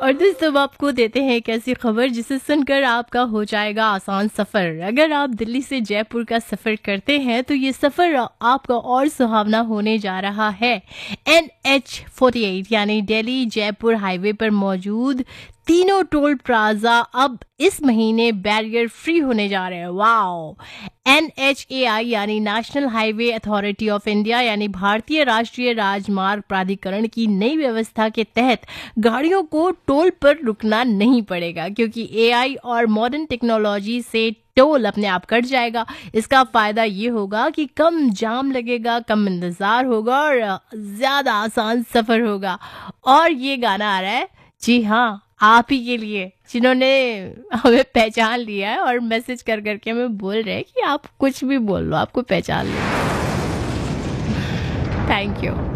और दोस्तों अब आपको देते हैं एक ऐसी खबर जिसे सुनकर आपका हो जाएगा आसान सफ़र। अगर आप दिल्ली से जयपुर का सफ़र करते हैं तो ये सफ़र आपका और सुहावना होने जा रहा है। NH48 यानी दिल्ली जयपुर हाईवे पर मौजूद तीनों टोल प्लाजा अब इस महीने बैरियर फ्री होने जा रहे हैं। वाओ! NHAI यानी national highway authority of India यानी भारतीय राष्ट्रीय राजमार्ग प्राधिकरण की नई व्यवस्था के तहत गाड़ियों को टोल पर रुकना नहीं पड़ेगा, क्योंकि AI और मॉडर्न टेक्नोलॉजी से टोल अपने आप कट जाएगा। इसका फायदा ये होगा कि कम जाम लगेगा, कम इंतजार होगा और ज्यादा आसान सफर होगा। और ये गाना आ रहा है, जी हाँ, आप ही के लिए, जिन्होंने हमें पहचान लिया है और मैसेज कर करके हमें बोल रहे हैं कि आप कुछ भी बोल लो, आपको पहचान लो। Thank you.